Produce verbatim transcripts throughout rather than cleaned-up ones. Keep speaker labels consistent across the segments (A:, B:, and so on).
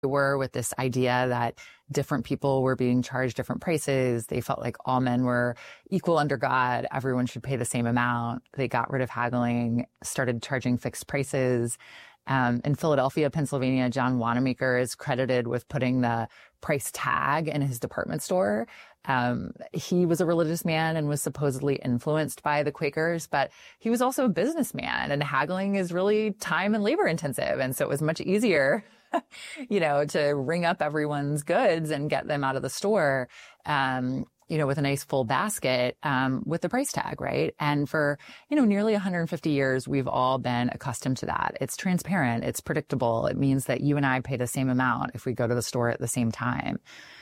A: were with this idea that different people were being charged different prices. They felt like all men were equal under God. Everyone should pay the same amount. They got rid of haggling, started charging fixed prices. Um, in Philadelphia, Pennsylvania, John Wanamaker is credited with putting the price tag in his department store. Um, he was a religious man and was supposedly influenced by the Quakers, but he was also a businessman, and haggling is really time and labor intensive. And so it was much easier you know, to ring up everyone's goods and get them out of the store, um, you know, with a nice full basket, um, with the price tag, right? And for, you know, nearly one hundred fifty years, we've all been accustomed to that. It's transparent. It's predictable. It means that you and I pay the same amount if we go to the store at the same time.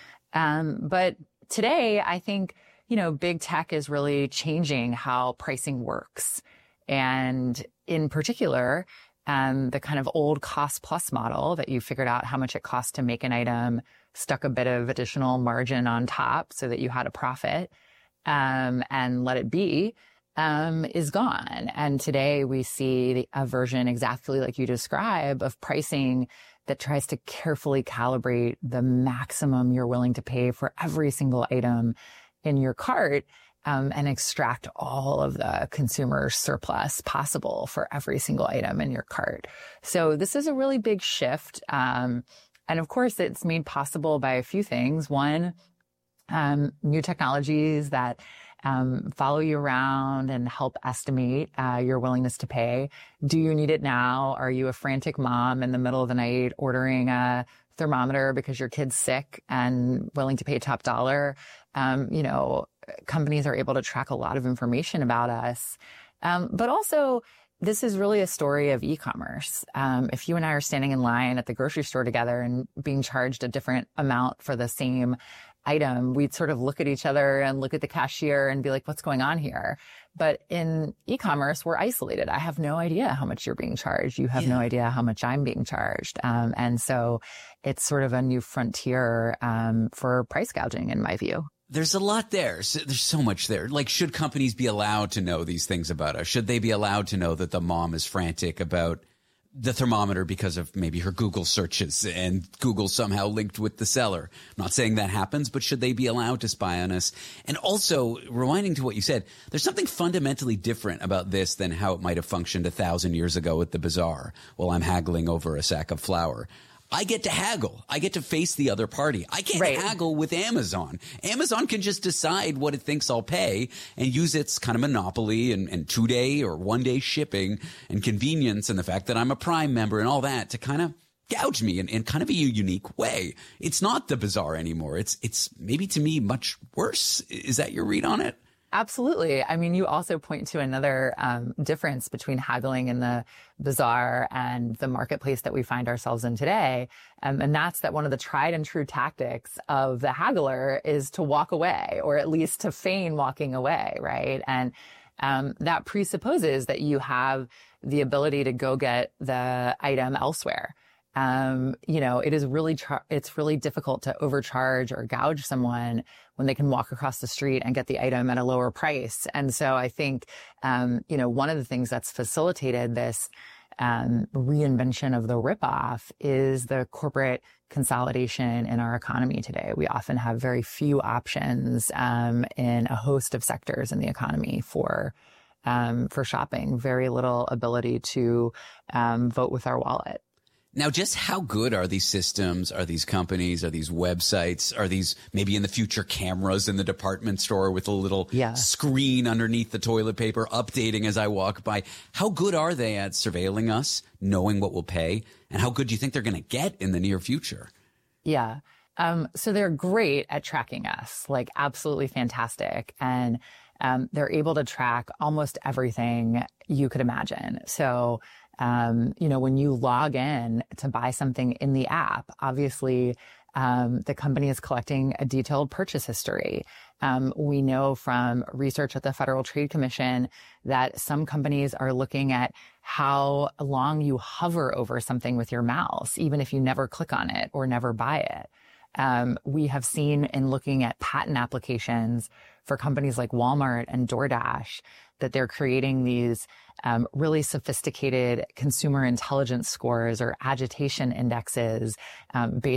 A: Um, but today, I think, you know, big tech is really changing how pricing works. And in particular, Um, the kind of old cost plus model that you figured out how much it costs to make an item, stuck a bit of additional margin on top so that you had a profit, um, and let it be, um, is gone. And today we see the, a version exactly like you describe of pricing that tries to carefully calibrate the maximum you're willing to pay for every single item in your cart. Um, and extract all of the consumer surplus possible for every single item in your cart. So this is a really big shift. Um, and of course, it's made possible by a few things. One, um, new technologies that um, follow you around and help estimate uh, your willingness to pay. Do you need it now? Are you a frantic mom in the middle of the night ordering a thermometer because your kid's sick and willing to pay top dollar? Um, you know, companies are able to track a lot of information about us. Um, but also, this is really a story of e-commerce. Um, if you and I are standing in line at the grocery store together and being charged a different amount for the same item, we'd sort of look at each other and look at the cashier and be like, what's going on here? But in e-commerce, we're isolated. I have no idea how much you're being charged. You have yeah. no idea how much I'm being charged. Um, and so it's sort of a new frontier um, for price gouging, in my view.
B: There's a lot there. There's so much there. Like, should companies be allowed to know these things about us? Should they be allowed to know that the mom is frantic about the thermometer because of maybe her Google searches and Google somehow linked with the seller? I'm not saying that happens, but should they be allowed to spy on us? And also, rewinding to what you said, there's something fundamentally different about this than how it might have functioned a thousand years ago at the bazaar while I'm haggling over a sack of flour. I get to haggle. I get to face the other party. I can't right. haggle with Amazon. Amazon can just decide what it thinks I'll pay and use its kind of monopoly and, and two-day or one-day shipping and convenience and the fact that I'm a Prime member and all that to kind of gouge me in, in kind of a unique way. It's not the bazaar anymore. It's it's maybe to me much worse. Is that your read on it?
A: Absolutely. I mean, you also point to another um, difference between haggling in the bazaar and the marketplace that we find ourselves in today. Um, and that's that one of the tried and true tactics of the haggler is to walk away, or at least to feign walking away, right? And um, that presupposes that you have the ability to go get the item elsewhere. Um, you know, it is really, char- it's really difficult to overcharge or gouge someone when they can walk across the street and get the item at a lower price. And so I think, um, you know, one of the things that's facilitated this, um, reinvention of the ripoff is the corporate consolidation in our economy today. We often have very few options, um, in a host of sectors in the economy for, um, for shopping, very little ability to, um, vote with our wallet.
B: Now, just how good are these systems? Are these companies? Are these websites? Are these maybe in the future cameras in the department store with a little yeah. screen underneath the toilet paper updating as I walk by? How good are they at surveilling us, knowing what we'll pay? And how good do you think they're going to get in the near future?
A: Yeah. Um, so they're great at tracking us, like absolutely fantastic. And um, they're able to track almost everything you could imagine. So Um, you know, when you log in to buy something in the app, obviously, um, the company is collecting a detailed purchase history. Um, we know from research at the Federal Trade Commission that some companies are looking at how long you hover over something with your mouse, even if you never click on it or never buy it. Um, we have seen in looking at patent applications for companies like Walmart and DoorDash, that they're creating these um, really sophisticated consumer intelligence scores or agitation indexes um, based